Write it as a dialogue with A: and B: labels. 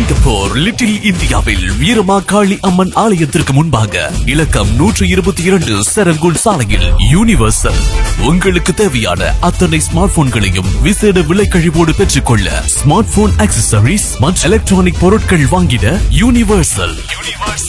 A: Singapore little இந்தியாவில் வீரமாகாளி அம்மன் ஆலயத்திற்கு முன்பாக இலக்கம் 122 செரங்குள் சாலையில் யூனிவர்சல் உங்களுக்கு தேவையான அத்தனை ஸ்மார்ட் போன்களையும் விசேட விலை கழிவோடு பெற்றுக்கொள்ள ஸ்மார்ட் போன் ஆக்சசரிஸ் மற்றும் எலக்ட்ரானிக் பொருட்கள் வாங்கிட யூனிவர்சல்